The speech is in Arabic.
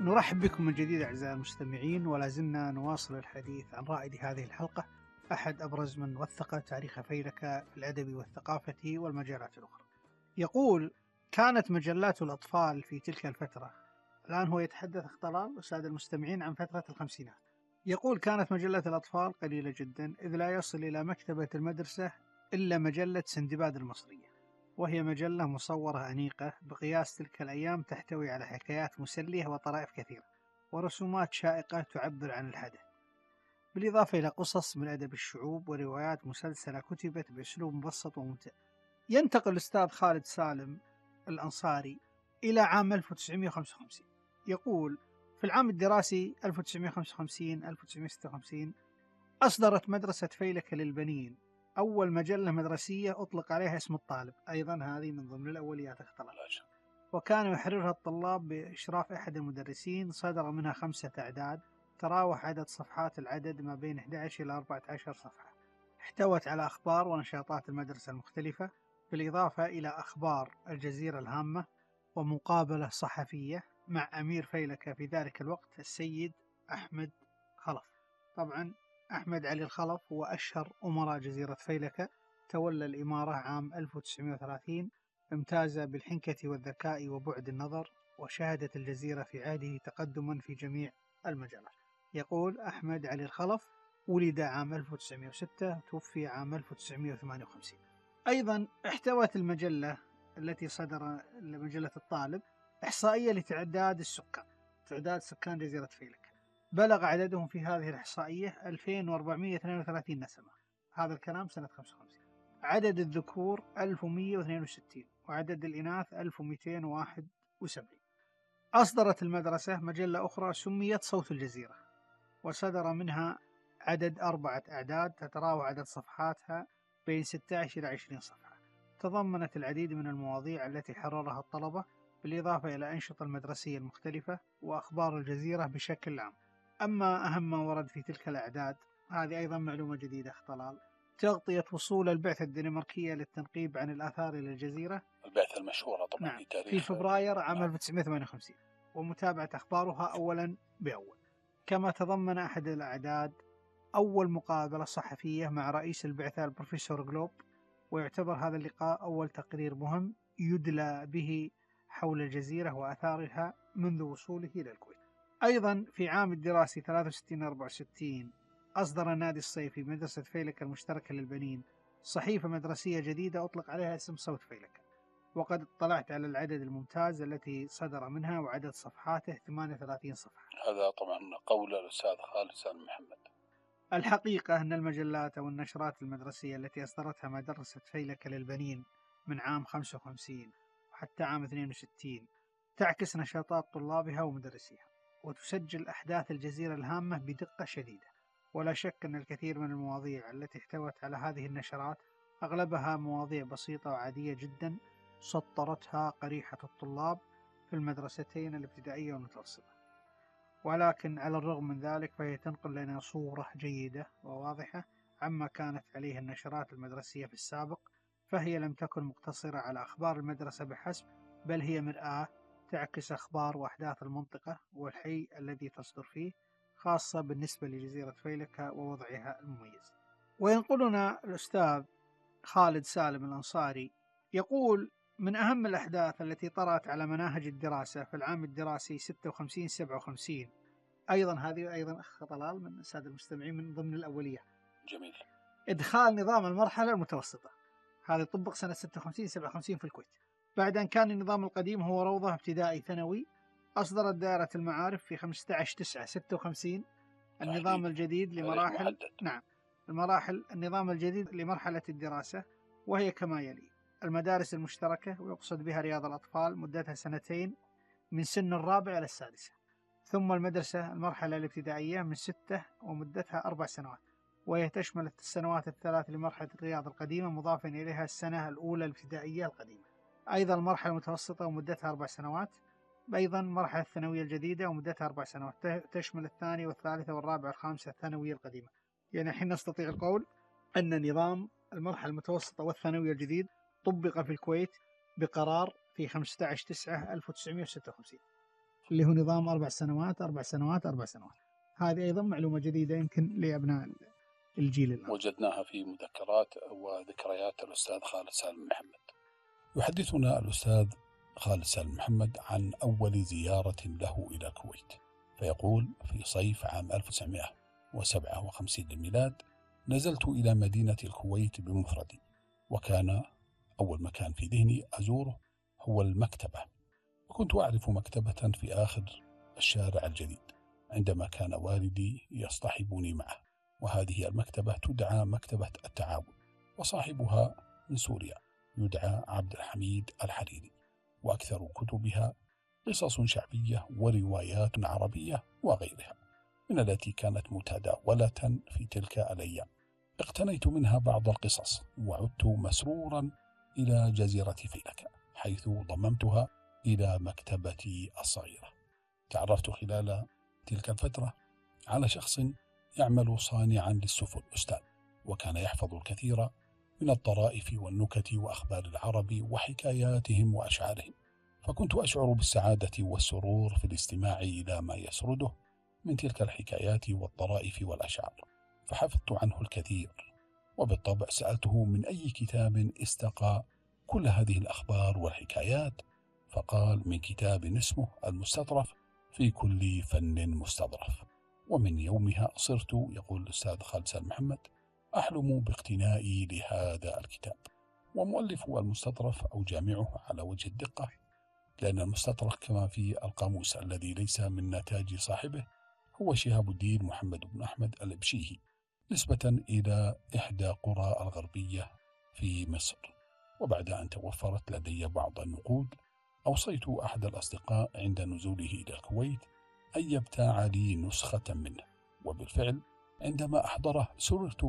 نرحب بكم من جديد أعزائي المستمعين، ولا زلنا نواصل الحديث عن رائد هذه الحلقة، أحد أبرز من وثق تاريخ فيلك في الأدب والثقافة والمجالات الأخرى. يقول: كانت مجلات الأطفال في تلك الفترة، الآن هو يتحدث اختلال السادة المستمعين عن فترة الخمسينات. يقول: كانت مجلات الأطفال قليلة جدا، إذ لا يصل إلى مكتبة المدرسة إلا مجلة سندباد المصرية، وهي مجلة مصورة أنيقة بقياس تلك الأيام، تحتوي على حكايات مسلية وطرائف كثيرة ورسومات شائقة تعبر عن الحدث، بالإضافة إلى قصص من أدب الشعوب وروايات مسلسلة كتبت بأسلوب مبسط وممتع. ينتقل الأستاذ خالد سالم الأنصاري إلى عام 1955. يقول: في العام الدراسي 1955-1956 أصدرت مدرسة فيلك للبنين أول مجلة مدرسية أطلق عليها اسم الطالب، أيضا هذه من ضمن الأوليات اختلط، وكان يحررها الطلاب بإشراف أحد المدرسين. صدر منها 5 أعداد، تراوح عدد صفحات العدد ما بين 11 إلى 14 صفحة، احتوت على أخبار ونشاطات المدرسة المختلفة، بالإضافة إلى أخبار الجزيرة الهامة ومقابلة صحفية مع أمير فيلك في ذلك الوقت السيد أحمد خلف. طبعا أحمد علي الخلف هو أشهر أمراء جزيرة فيلك، تولى الإمارة عام 1930، امتاز بالحنكة والذكاء وبعد النظر، وشهدت الجزيرة في عهده تقدما في جميع المجالات. يقول: أحمد علي الخلف ولد عام 1906، توفي عام 1958. أيضا احتوت المجلة التي صدر مجلة الطالب إحصائية لتعداد السكان، تعداد سكان جزيرة فيلك، بلغ عددهم في هذه الإحصائية 2432 نسمة، هذا الكلام سنة 55. عدد الذكور 1162 وعدد الإناث 1271. أصدرت المدرسة مجلة أخرى سميت صوت الجزيرة، وصدر منها عدد 4 أعداد، تتراوح عدد صفحاتها بين 16 إلى 20 صفحة، تضمنت العديد من المواضيع التي حررها الطلبة، بالإضافة إلى أنشطة المدرسية المختلفة وأخبار الجزيرة بشكل عام. أما أهم ما ورد في تلك الأعداد، هذه أيضا معلومة جديدة اختلال، تغطية وصول البعثة الدنماركية للتنقيب عن الآثار إلى الجزيرة، البعثة المشهورة طبعا، نعم، في فبراير عام 1958، ومتابعة أخبارها أولا بأول. كما تضمن أحد الأعداد أول مقابلة صحفية مع رئيس البعثة البروفيسور جلوب، ويعتبر هذا اللقاء أول تقرير مهم يدلى به حول الجزيرة وأثارها منذ وصوله إلى الكويت. أيضا في عام الدراسي 63-64 أصدر النادي الصيفي مدرسة فيلك المشتركة للبنين صحيفة مدرسية جديدة أطلق عليها اسم صوت فيلك، وقد اطلعت على العدد الممتاز التي صدر منها، وعدد صفحاته 38 صفحة. هذا طبعا قول الأستاذ خالد سالم محمد. الحقيقة أن المجلات أو النشرات المدرسية التي أصدرتها مدرسة فيلك للبنين من عام 55 وحتى عام 62 تعكس نشاطات طلابها ومدرسيها، وتسجل أحداث الجزيرة الهامة بدقة شديدة. ولا شك أن الكثير من المواضيع التي احتوت على هذه النشرات أغلبها مواضيع بسيطة وعادية جدا، سطرتها قريحة الطلاب في المدرستين الابتدائية والمتوسطة. ولكن على الرغم من ذلك فهي تنقل لنا صورة جيدة وواضحة عما كانت عليه النشرات المدرسية في السابق، فهي لم تكن مقتصرة على أخبار المدرسة بحسب، بل هي مرآة تعكس أخبار وأحداث المنطقة والحي الذي تصدر فيه، خاصة بالنسبة لجزيرة فيلك ووضعها المميز. وينقلنا الأستاذ خالد سالم الأنصاري يقول: من أهم الأحداث التي طرأت على مناهج الدراسة في العام الدراسي 56-57، أيضا هذه أيضا أخ طلال من السادة المستمعين من ضمن الأولية، جميل، إدخال نظام المرحلة المتوسطة، هذا طبق سنة 56-57 في الكويت، بعد أن كان النظام القديم هو روضة ابتدائي ثانوي. أصدرت دائرة المعارف في 15/9/56 النظام الجديد لمراحل، نعم، النظام الجديد لمرحلة الدراسة، وهي كما يلي: المدارس المشتركة، ويقصد بها رياض الأطفال، مدتها 2 من سن 4 إلى 6، ثم المدرسة المرحلة الابتدائية من 6 ومدتها 4 سنوات، وهي تشمل السنوات الثلاث لمرحلة الرياض القديمة، مضافا إليها السنة الأولى الابتدائية القديمة. أيضا المرحلة المتوسطة ومدتها 4 سنوات، أيضا مرحلة الثانوية الجديدة ومدتها 4 سنوات، تشمل الثانية والثالثة والرابعة والخامسة الثانوية القديمة. يعني حين نستطيع القول أن نظام المرحلة المتوسطة والثانوية الجديد طبق في الكويت بقرار في 15/9/1956. اللي هو نظام 4 سنوات 4 سنوات 4 سنوات. هذه أيضا معلومة جديدة يمكن لأبناء الجيل الآن. وجدناها في مذكرات وذكريات الأستاذ خالد سالم محمد. يحدثنا الأستاذ خالد سالم محمد عن أول زيارة له إلى الكويت، فيقول: في صيف عام 1957 للميلاد نزلت إلى مدينة الكويت بمفردي، وكان أول مكان في ذهني أزوره هو المكتبة، وكنت أعرف مكتبة في آخر الشارع الجديد عندما كان والدي يصطحبني معه، وهذه المكتبة تدعى مكتبة التعاون، وصاحبها من سوريا يدعى عبد الحميد الحريري، وأكثر كتبها قصص شعبية وروايات عربية وغيرها من التي كانت متداولة في تلك الأيام. اقتنيت منها بعض القصص وعدت مسرورا إلى جزيرة فيلك، حيث ضممتها إلى مكتبتي الصغيرة. تعرفت خلال تلك الفترة على شخص يعمل صانعا للسفن، أستاذ، وكان يحفظ الكثير من الطرائف والنكت وأخبار العرب وحكاياتهم وأشعارهم، فكنت أشعر بالسعادة والسرور في الاستماع إلى ما يسرده من تلك الحكايات والطرائف والأشعار، فحفظت عنه الكثير. وبالطبع سألته من أي كتاب استقى كل هذه الأخبار والحكايات، فقال: من كتاب اسمه المستطرف في كل فن مستظرف. ومن يومها صرت، يقول الأستاذ خالد سالم محمد، أحلم باقتنائي لهذا الكتاب. ومؤلف المستطرف أو جامعه على وجه الدقة، لأن المستطرف كما في القاموس الذي ليس من نتاج صاحبه هو شهاب الدين محمد بن أحمد الإبشيهي، نسبة إلى إحدى قرى الغربية في مصر. وبعد أن توفرت لدي بعض النقود، أوصيت أحد الأصدقاء عند نزوله إلى الكويت أن يبتاع لي نسخة منه، وبالفعل عندما أحضره سررت